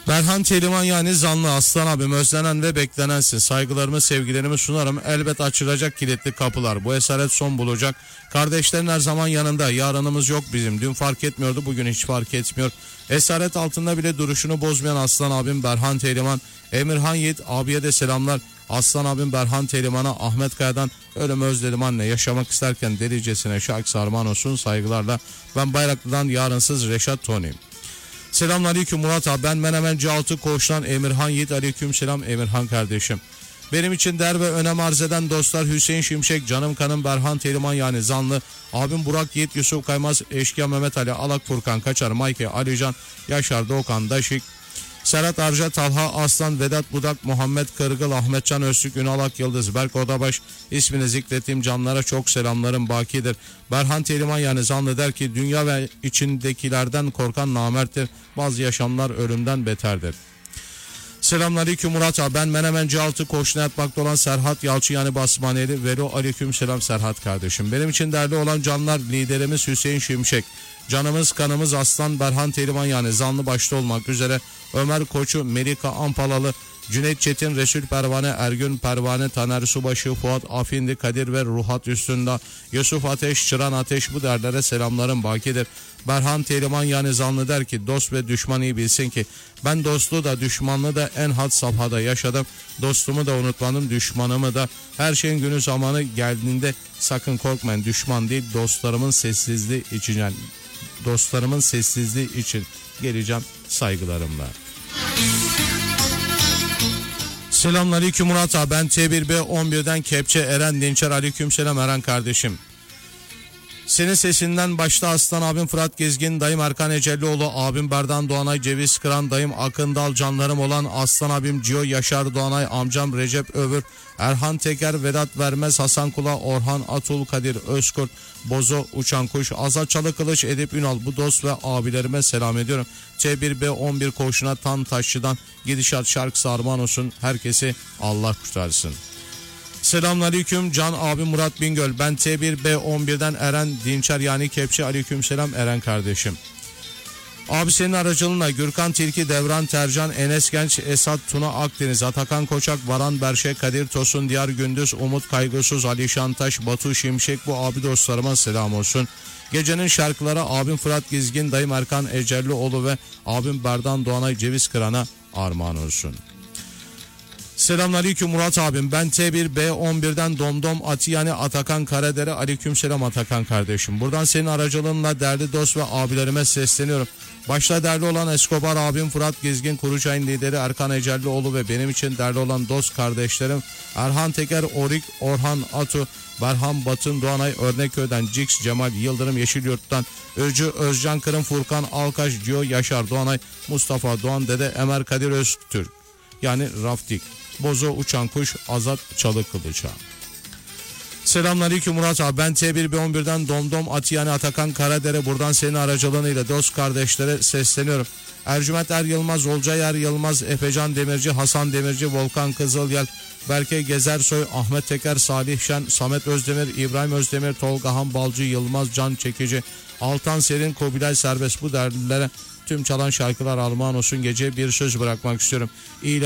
Berhan Teliman yani Zanlı Aslan abim, özlenen ve beklenensin. Saygılarımı, sevgilerimi sunarım. Elbet açılacak kilitli kapılar. Bu esaret son bulacak. Kardeşlerin her zaman yanında. Yarınımız yok bizim. Dün fark etmiyordu, bugün hiç fark etmiyor. Esaret altında bile duruşunu bozmayan Aslan abim Berhan Teliman. Emirhan Yiğit abiye de selamlar. Aslan abim Berhan Teliman'a Ahmet Kaya'dan ölümü özledim anne. Yaşamak isterken delicesine şarkısı armağan olsun. Saygılarla ben Bayraklı'dan yarınsız Reşat Tony. Selamünaleyküm Murat abi, ben Menemen C6 Koğuş'tan Emirhan Yiğit. Aleyküm selam Emirhan kardeşim. Benim için değer ve önem arz eden dostlar Hüseyin Şimşek, canım kanım Berhan Teliman yani Zanlı, abim Burak Yiğit, Yusuf Kaymaz, Eşkıya Mehmet Ali, Alak Furkan Kaçar, Mayke, Alican, Yaşar Doğukan Daşik, Serhat Arca, Talha Aslan, Vedat Budak, Muhammed Kırgıl, Ahmetcan Öztürk, Ünal Ak Yıldız, Berk Odabaş, ismini zikrettiğim canlara çok selamlarım bakidir. Berhan Teliman yani Zanlı der ki dünya ve içindekilerden korkan namerttir. Bazı yaşamlar ölümden beterdir. Selamünaleyküm Murat abi, ben Menemen C6 Koğuş'una yatmakta olan Serhat Yalçı yani Basmaneli. Velo aleyküm selam Serhat kardeşim. Benim için değerli olan canlar liderimiz Hüseyin Şimşek. Canımız kanımız Aslan Berhan Teliman yani Zanlı başta olmak üzere Ömer Koçu, Melika Ampalalı, Cüneyt Çetin, Resul Pervane, Ergün Pervane, Taner Subaşı, Fuat Afindi, Kadir ve Ruhat Üstünde, Yusuf Ateş, Çıran Ateş, bu derlere selamlarım bakidir. Berhan Teliman yani Zanlı der ki dost ve düşman iyi bilsin ki ben dostluğu da düşmanlığı da en had safhada yaşadım. Dostumu da unutmadım, düşmanımı da. Her şeyin günü zamanı geldiğinde sakın korkmayın, düşman değil dostlarımın sessizliği için, yani dostlarımın sessizliği için geleceğim saygılarımla. Selamünaleyküm Murat abi, ben T1B11'den Kepçe Eren Dinçer. Aleykümselam Eren kardeşim. Senin sesinden başta Aslan abim Fırat Gezgin, dayım Erkan Ecellioğlu, abim Berdan Doğanay, Ceviz Kıran, dayım Akındal, canlarım olan Aslan abim Cio Yaşar Doğanay, amcam Recep Övür, Erhan Teker, Vedat Vermez, Hasan Kula, Orhan Atul, Kadir Özkurt, Bozo Uçan Kuş, Azat Çalıkılıç, Edip Ünal, bu dost ve abilerime selam ediyorum. T1B11 Koğuşu'na Tan Taşçı'dan gidişat şarkısı armağan olsun. Herkesi Allah kurtarsın. Selamünaleyküm Can abi Murat Bingöl, ben T1B11'den Eren Dinçer yani Kepçe. Aleykümselam Eren kardeşim. Abi senin aracılığına Gürkan Tilki, Devran Tercan, Enes Genç, Esat Tuna Akdeniz, Atakan Koçak, Varan Berşe, Kadir Tosun, Diyar Gündüz, Umut Kaygısız, Ali Şantaş, Batu Şimşek, bu abi dostlarıma selam olsun. Gecenin şarkıları abim Fırat Gizgin, dayım Erkan Ecellioğlu ve abim Berdan Doğanay Ceviz Kıran'a armağan olsun. Selamünaleyküm Murat abim, ben T1B11'den Domdom Ati yani Atakan Karadere. Aleykümselam Atakan kardeşim. Buradan senin aracılığınla değerli dost ve abilerime sesleniyorum. Başta değerli olan Escobar abim Fırat Gezgin, Kuruçay'ın lideri Erkan Ecellioğlu ve benim için değerli olan dost kardeşlerim Erhan Teker, Orik, Orhan Atu, Berhan Batın, Doğanay Örnekköy'den Cix, Cemal Yıldırım Yeşilyurt'tan Öcü, Özcan Kırım, Furkan Alkaş, Cio Yaşar Doğanay, Mustafa Doğan Dede, Emer Kadir Öztürk yani Raftik, Bozo Uçan Kuş, Azat Çalıkılıç'a. Selamünaleyküm Murat abi, ben T1B11'den Domdom Ati yani Atakan Karadere. Buradan senin aracılığıyla dost kardeşlere sesleniyorum. Ercüment Er Yılmaz, Olcay Er Yılmaz, Efecan Demirci, Hasan Demirci, Volkan Kızılyel, Berke Gezersoy, Ahmet Teker, Salih Şen, Samet Özdemir, İbrahim Özdemir, Tolga Han Balcı, Yılmaz Can Çekici, Altan Serin, Kubilay Serbest, bu derlilere tüm çalan şarkılar armağan olsun. Gece bir söz bırakmak istiyorum. İyi